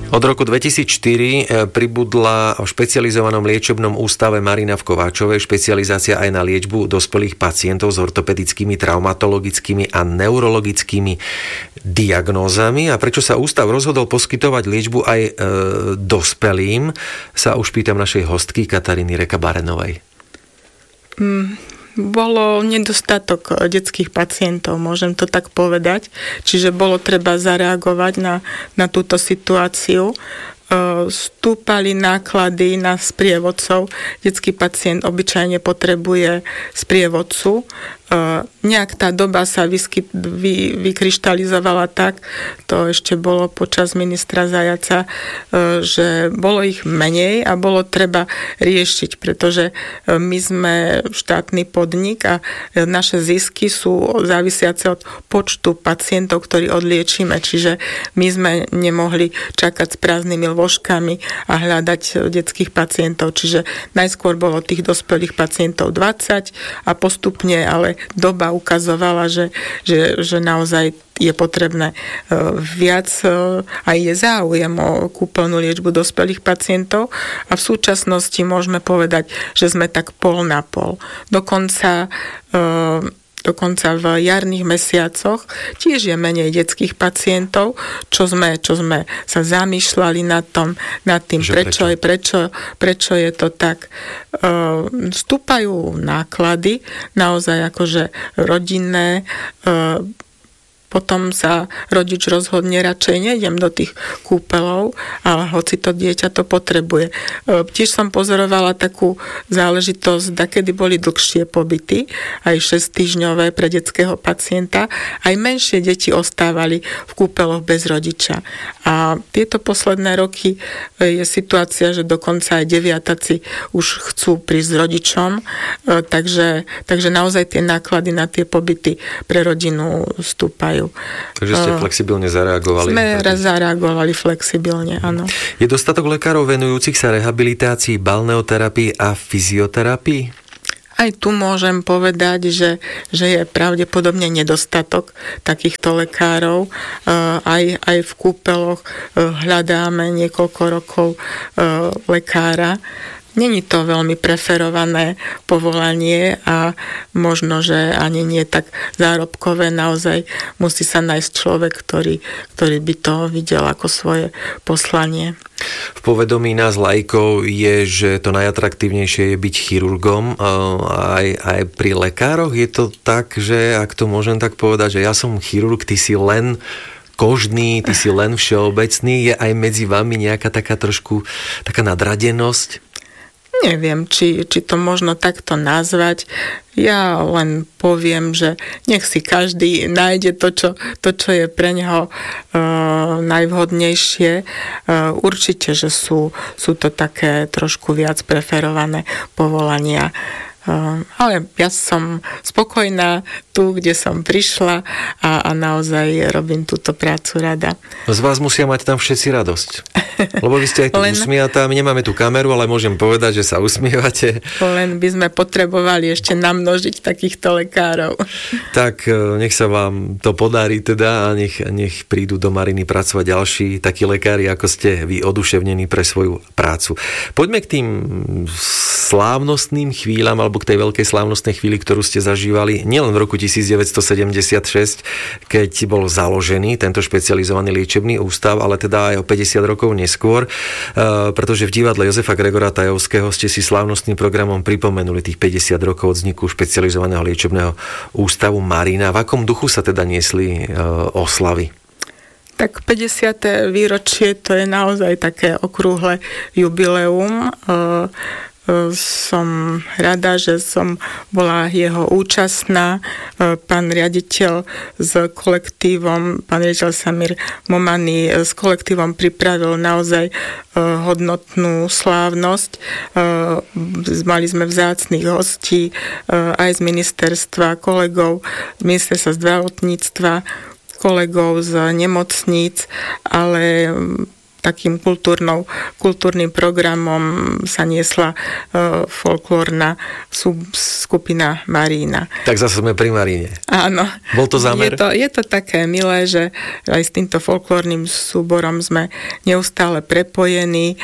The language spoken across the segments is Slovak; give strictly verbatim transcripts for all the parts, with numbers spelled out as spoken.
Od roku dvetisícštyri pribudla v špecializovanom liečebnom ústave Marina v Kováčovej špecializácia aj na liečbu dospelých pacientov s ortopedickými, traumatologickými a neurologickými diagnózami. A prečo sa ústav rozhodol poskytovať liečbu aj e, dospelým, sa už pýtam našej hostky Kataríny Reka-Barenovej. Mm. Bolo nedostatok detských pacientov, môžem to tak povedať. Čiže bolo treba zareagovať na, na túto situáciu. Stúpali náklady na sprievodcov. Detský pacient obyčajne potrebuje sprievodcu. Nejak tá doba sa vyskyt, vy, vykryštalizovala tak, to ešte bolo počas ministra Zajaca, že bolo ich menej a bolo treba riešiť, pretože my sme štátny podnik a naše zisky sú závisiace od počtu pacientov, ktorí odliečíme, čiže my sme nemohli čakať s prázdnymi lôžkami a hľadať detských pacientov, čiže najskôr bolo tých dospelých pacientov dvadsať a postupne, ale doba ukazovala, že, že, že naozaj je potrebné viac, aj je záujem o kúpeľnú liečbu dospelých pacientov a v súčasnosti môžeme povedať, že sme tak pol na pol. Dokonca Dokonca v jarných mesiacoch tiež je menej detských pacientov, čo sme, čo sme sa zamýšľali nad, tom, nad tým, prečo, prečo? Je, prečo, prečo je to tak. Uh, vstúpajú náklady, naozaj akože rodinné, uh, potom sa rodič rozhodne, radšej nejdem do tých kúpeľov, ale hoci to dieťa to potrebuje. Tiež som pozorovala takú záležitosť, dakedy boli dlhšie pobyty, aj šesťtýždňové pre detského pacienta, aj menšie deti ostávali v kúpeľoch bez rodiča. A tieto posledné roky je situácia, že dokonca aj deviataci už chcú prísť s rodičom, takže, takže naozaj tie náklady na tie pobyty pre rodinu stúpajú. Takže ste flexibilne zareagovali. Sme raz zareagovali flexibilne, áno. Je dostatok lekárov venujúcich sa rehabilitácii, balneoterapii a fyzioterapii? Aj tu môžem povedať, že, že je pravdepodobne nedostatok takýchto lekárov. Aj, aj v kúpeľoch hľadáme niekoľko rokov lekára. Není to veľmi preferované povolanie a možno, že ani nie tak zárobkové. Naozaj musí sa nájsť človek, ktorý, ktorý by to videl ako svoje poslanie. V povedomí nás laikov je, že to najatraktívnejšie je byť chirurgom. Aj, aj pri lekároch je to tak, že ak to môžem tak povedať, že ja som chirurg, ty si len kožný, ty si len všeobecný. Je aj medzi vami nejaká taká trošku taká nadradenosť? Neviem, či, či to možno takto nazvať. Ja len poviem, že nech si každý nájde to, čo, to, čo je pre neho e, najvhodnejšie. E, určite, že sú, sú to také trošku viac preferované povolania. Ale ja som spokojná tu, kde som prišla a, a naozaj robím túto prácu rada. Z vás musia mať tam všetci radosť. Lebo vy ste aj tu Len... usmiatá. My nemáme tú kameru, ale môžem povedať, že sa usmievate. Len by sme potrebovali ešte namnožiť takýchto lekárov. Tak nech sa vám to podarí teda a nech, nech prídu do Mariny pracovať ďalší takí lekári, ako ste vy oduševnení pre svoju prácu. Poďme k tým slávnostným chvíľam alebo k tej veľkej slávnostnej chvíli, ktorú ste zažívali nielen v roku devätnásťstosedemdesiatšesť, keď bol založený tento špecializovaný liečebný ústav, ale teda aj o päťdesiat rokov neskôr, pretože v divadle Jozefa Gregora Tajovského ste si slávnostným programom pripomenuli tých päťdesiat rokov od vzniku špecializovaného liečebného ústavu Marina. V akom duchu sa teda niesli oslavy? Tak päťdesiate výročie, to je naozaj také okrúhle jubileum. Som rada, že som bola jeho účastná. Pán riaditeľ s kolektívom, pán riaditeľ Samir Momany s kolektívom pripravil naozaj hodnotnú slávnosť. Mali sme vzácnych hostí aj z ministerstva, kolegov z ministerstva zdravotníctva, kolegov z nemocníc, ale takým kultúrnou, kultúrnym programom sa niesla uh, folklórna sub, skupina Marína. Tak zase sme pri Maríne. Áno. Bol to zámer? Je to, je to také milé, že aj s týmto folklórnym súborom sme neustále prepojení.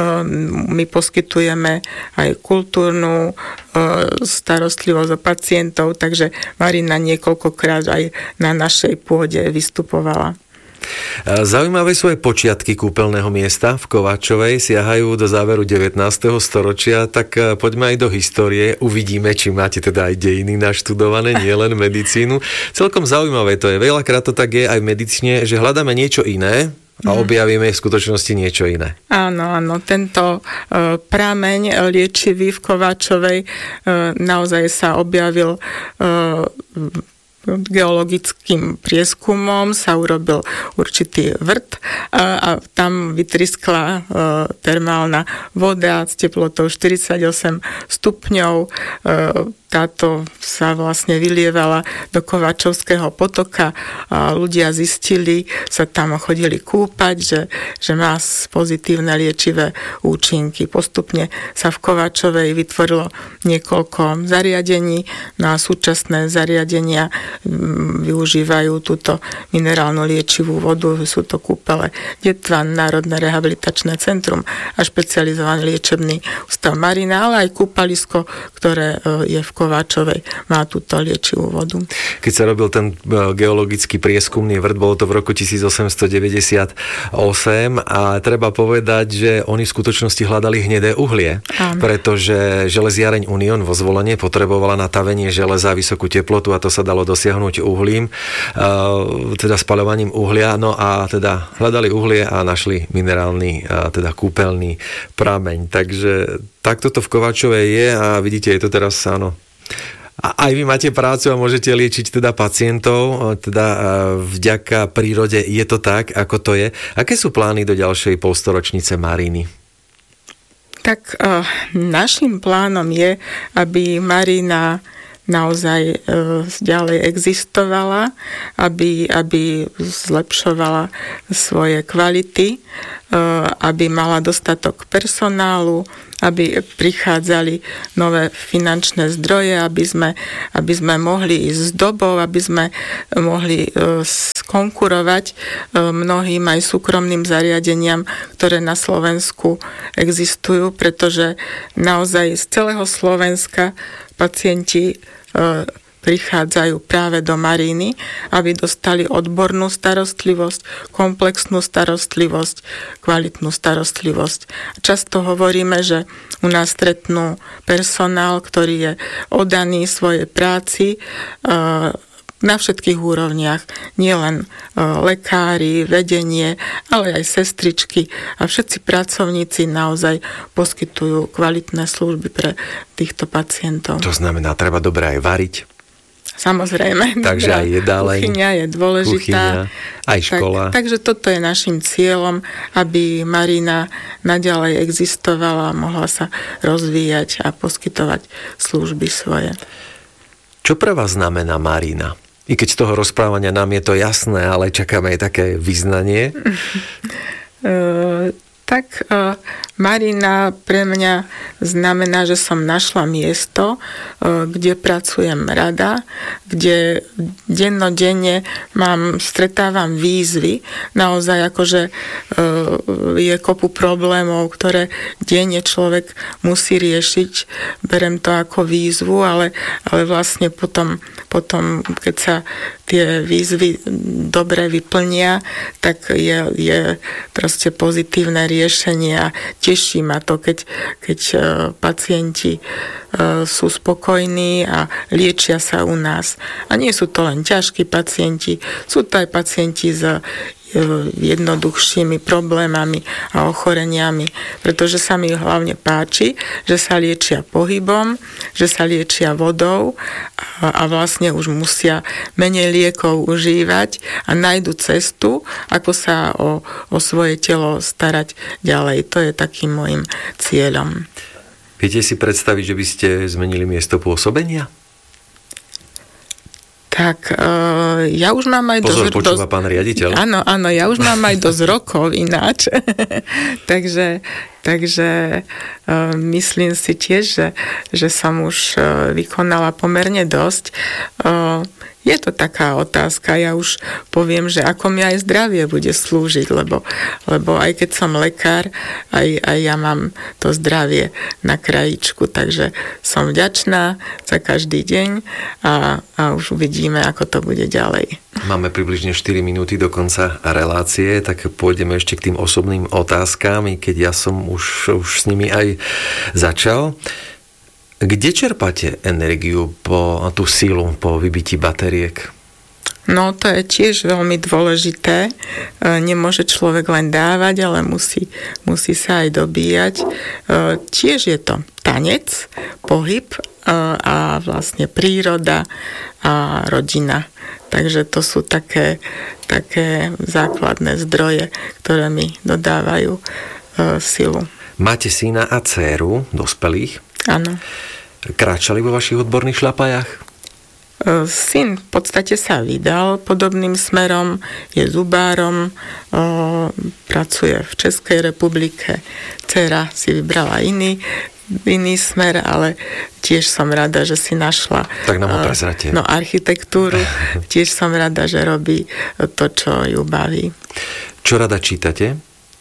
My poskytujeme aj kultúrnu starostlivosť o pacientov, takže Marina niekoľkokrát aj na našej pôde vystupovala. Zaujímavé sú aj počiatky kúpeľného miesta v Kováčovej, siahajú do záveru devätnásteho storočia, tak poďme aj do histórie, uvidíme, či máte teda aj dejiny naštudované, nie len medicínu. Celkom zaujímavé to je, veľakrát to tak je aj v medicíne, že hľadáme niečo iné a objavíme v skutočnosti niečo iné. Áno, áno, tento e, prameň liečivý v Kováčovej e, naozaj sa objavil e, geologickým prieskumom, sa urobil určitý vrt a, a tam vytriskla e, termálna voda s teplotou štyridsaťosem stupňov. E, táto sa vlastne vylievala do Kováčovského potoka a ľudia zistili, sa tam chodili kúpať, že, že má pozitívne liečivé účinky. Postupne sa v Kováčovej vytvorilo niekoľko zariadení, no a súčasné zariadenia využívajú túto minerálnu liečivú vodu. Sú to kúpele Detvan, Národné rehabilitačné centrum a špecializovaný liečebný ústav Marina, ale aj kúpalisko, ktoré je v Kováčovej, má túto liečivú vodu. Keď sa robil ten geologický prieskumný vrt, bolo to v roku tisícosemstodeväťdesiatosem a treba povedať, že oni v skutočnosti hľadali hnedé uhlie, Áno. pretože železiareň Unión vo Zvolenie potrebovala na tavenie železa vysokú teplotu a to sa dalo dosiahnuť uhlím, teda spaľovaním uhlia, no a teda hľadali uhlie a našli minerálny, teda kúpeľný prameň. Takže takto to v Kováčovej je a vidíte, je to teraz, áno, a aj vy máte prácu a môžete liečiť teda pacientov, teda vďaka prírode je to tak, ako to je. Aké sú plány do ďalšej polstoročnice Maríny? Tak uh, našim plánom je, aby Marína naozaj e, ďalej existovala, aby, aby zlepšovala svoje kvality, e, aby mala dostatok personálu, aby prichádzali nové finančné zdroje, aby sme, aby sme mohli ísť s dobou, aby sme mohli e, skonkurovať e, mnohým aj súkromným zariadeniam, ktoré na Slovensku existujú, pretože naozaj z celého Slovenska pacienti e, prichádzajú práve do Maríny, aby dostali odbornú starostlivosť, komplexnú starostlivosť, kvalitnú starostlivosť. Často hovoríme, že u nás stretnú personál, ktorý je oddaný svojej práci, e, na všetkých úrovniach, nielen lekári, vedenie, ale aj sestričky a všetci pracovníci naozaj poskytujú kvalitné služby pre týchto pacientov. To znamená, treba dobre aj variť. Samozrejme. Takže aj jedáleň. Kuchyňa je dôležitá. Kuchyňa, aj škola. Tak, takže toto je našim cieľom, aby Marína naďalej existovala, mohla sa rozvíjať a poskytovať služby svoje. Čo pre vás znamená Marína? I keď z toho rozprávania nám je to jasné, ale čakáme aj také vyznanie. Uh, tak uh, Marína pre mňa znamená, že som našla miesto, uh, kde pracujem rada, kde dennodenne mám, stretávam výzvy. Naozaj akože uh, je kopu problémov, ktoré denne človek musí riešiť. Berem to ako výzvu, ale, ale vlastne potom Potom, keď sa tie výzvy dobre vyplnia, tak je, je proste pozitívne riešenie a teší ma to, keď, keď pacienti sú spokojní a liečia sa u nás. A nie sú to len ťažkí pacienti, sú to aj pacienti s jednoduchšími problémami a ochoreniami, pretože sa mi hlavne páči, že sa liečia pohybom, že sa liečia vodou a, a vlastne už musia menej liekov užívať a nájdu cestu, ako sa o, o svoje telo starať ďalej. To je takým môjim cieľom. Viete si predstaviť, že by ste zmenili miesto pôsobenia? Tak uh, ja už mám aj Pozor, dosť... počúva pán riaditeľ. Áno, áno, ja už mám aj dosť rokov ináč. takže takže uh, myslím si tiež, že, že som už uh, vykonala pomerne dosť. Uh, Je to taká otázka, ja už poviem, že ako mi aj zdravie bude slúžiť, lebo, lebo aj keď som lekár, aj, aj ja mám to zdravie na krajičku, takže som vďačná za každý deň a, a už uvidíme, ako to bude ďalej. Máme približne štyri minúty do konca relácie, tak pôjdeme ešte k tým osobným otázkám, i keď ja som už, už s nimi aj začal. Kde čerpáte energiu, po tú sílu po vybití batériek? No, to je tiež veľmi dôležité. Nemôže človek len dávať, ale musí, musí sa aj dobíjať. Tiež je to tanec, pohyb a vlastne príroda a rodina. Takže to sú také, také základné zdroje, ktoré mi dodávajú silu. Máte syna a dcéru, dospelých? Áno. Kráčali vo vašich odborných šľapajách? Syn v podstate sa vydal podobným smerom, je zubárom, pracuje v Českej republike. Dcera si vybrala iný, iný smer, ale tiež som rada, že si našla tak nám ho prezrate. No, architektúru. Tiež som rada, že robí to, čo ju baví. Čo rada čítate?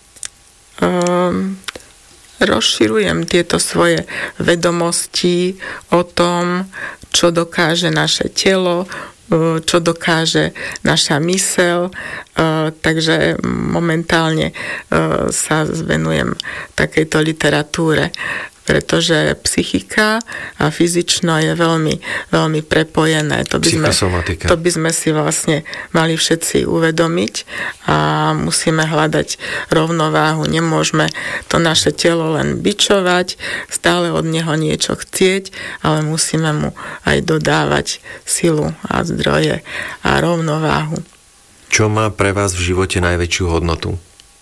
Um, rozširujem tieto svoje vedomosti o tom, čo dokáže naše telo, čo dokáže naša myseľ, takže momentálne sa venujem takejto literatúre, pretože psychika a fyzično je veľmi, veľmi prepojené. To by, sme, to by sme si vlastne mali všetci uvedomiť a musíme hľadať rovnováhu. Nemôžeme to naše telo len bičovať, stále od neho niečo chcieť, ale musíme mu aj dodávať silu a zdroje a rovnováhu. Čo má pre vás v živote najväčšiu hodnotu?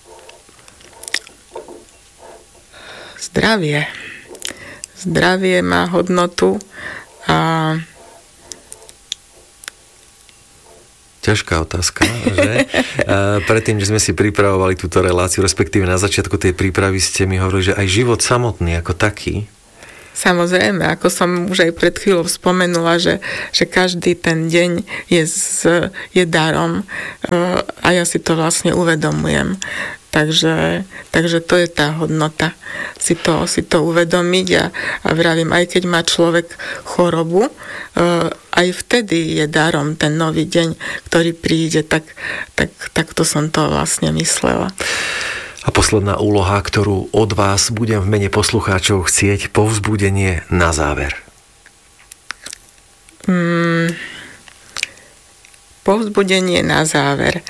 Zdravie. Zdravie má hodnotu a ťažká otázka, že? A predtým, že sme si pripravovali túto reláciu, respektíve na začiatku tej prípravy ste mi hovorili, že aj život samotný ako taký. Samozrejme, ako som už aj pred chvíľou spomenula, že, že každý ten deň je, z, je darom a ja si to vlastne uvedomujem. Takže, takže to je tá hodnota, si to, si to uvedomiť a, a vravím, aj keď má človek chorobu, aj vtedy je darom ten nový deň, ktorý príde, tak, tak, tak to som to vlastne myslela. A posledná úloha, ktorú od vás budem v mene poslucháčov chcieť, povzbudenie na záver. Hmm, povzbudenie na záver.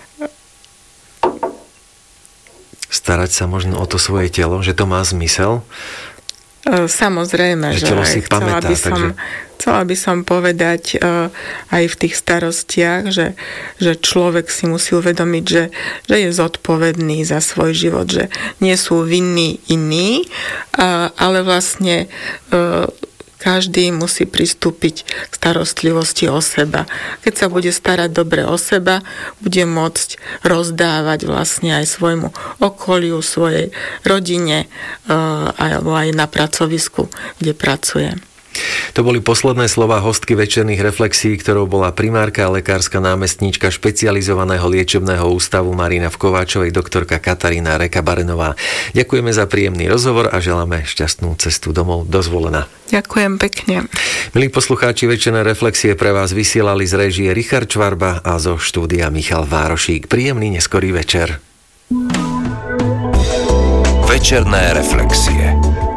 Starať sa možno o to svoje telo, že to má zmysel? Samozrejme, že, že si chcela, pamätá, by som, takže... chcela by som povedať uh, aj v tých starostiach, že, že človek si musí uvedomiť, že, že je zodpovedný za svoj život, že nie sú vinní iní, uh, ale vlastne uh, každý musí pristúpiť k starostlivosti o seba. Keď sa bude starať dobre o seba, bude môcť rozdávať vlastne aj svojmu okoliu, svojej rodine alebo aj na pracovisku, kde pracuje. To boli posledné slová hostky večerných reflexií, ktorou bola primárka a lekárska námestníčka špecializovaného liečebného ústavu Marina v Kováčovej, doktorka Katarína Reka-Barenová. Ďakujeme za príjemný rozhovor a želáme šťastnú cestu domov do Zvolena. Ďakujem pekne. Milí poslucháči, večerné reflexie pre vás vysielali z réžie Richard Čvarba a zo štúdia Michal Várošík. Príjemný neskorý večer. Večerné reflexie.